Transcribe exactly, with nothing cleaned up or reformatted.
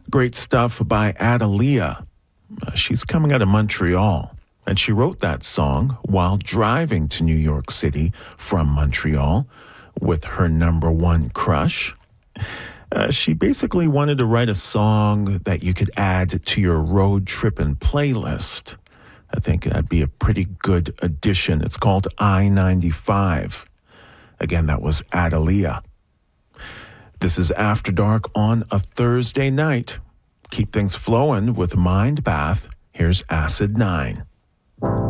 Great stuff by Adalia. Uh, she's coming out of Montreal, and she wrote that song while driving to New York City from Montreal with her number one crush. Uh, she basically wanted to write a song that you could add to your road tripping playlist. I think that'd be a pretty good addition. It's called I ninety-five. Again, that was Adalia. This is After Dark on a Thursday night. Keep things flowing with Mind Bath. Here's Acid nine.